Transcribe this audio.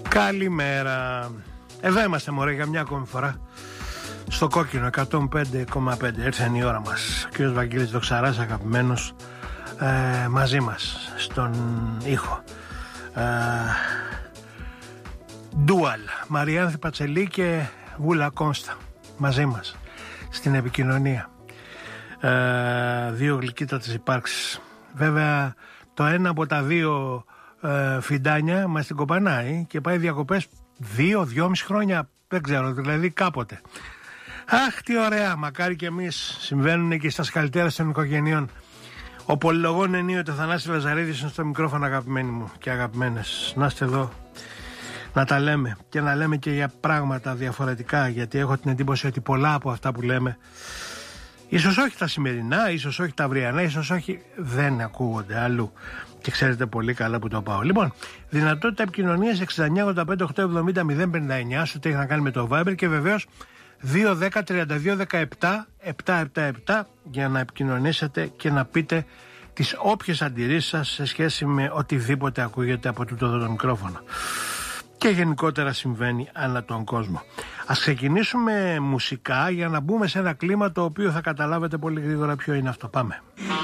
Καλημέρα. Εδώ είμαστε μωρέ για μια ακόμη φορά στο κόκκινο 105,5. Έρθει η ώρα μας. Ο κύριος Βαγγέλης Δοξαράς, αγαπημένος, μαζί μας στον ήχο. Dual, Μαριάνθη Πατσελή και Βούλα Κόνστα μαζί μας στην επικοινωνία. Δύο γλυκύτατες υπάρξεις. Βέβαια το ένα από τα δύο φιντάνια μας την κοπανάει και πάει διακοπές 2-2,5 χρόνια, δεν ξέρω, δηλαδή κάποτε. Αχ, τι ωραία, μακάρι και εμείς. Συμβαίνουν και στα σκαλιτέρα των οικογενειών. Ο πολυλογών ενίοτε Θανάση Λαζαρίδης είναι στο μικρόφωνο, αγαπημένοι μου και αγαπημένες. Να είστε εδώ να τα λέμε και να λέμε και για πράγματα διαφορετικά, γιατί έχω την εντύπωση ότι πολλά από αυτά που λέμε, ίσως όχι τα σημερινά, ίσως όχι τα αυριανά, ίσως όχι, δεν ακούγονται αλλού. Και ξέρετε πολύ καλά που το πάω. Λοιπόν, δυνατότητα επικοινωνίας 6985-870-059, σου τι έχει να κάνει με το Viber, και βεβαίως 210-32-17-777 για να επικοινωνήσετε και να πείτε τις όποιες αντιρρήσεις σας σε σχέση με οτιδήποτε ακούγεται από τούτο εδώ το μικρόφωνο και γενικότερα συμβαίνει ανά τον κόσμο. Ας ξεκινήσουμε μουσικά για να μπούμε σε ένα κλίμα το οποίο θα καταλάβετε πολύ γρήγορα ποιο είναι αυτό. Πάμε.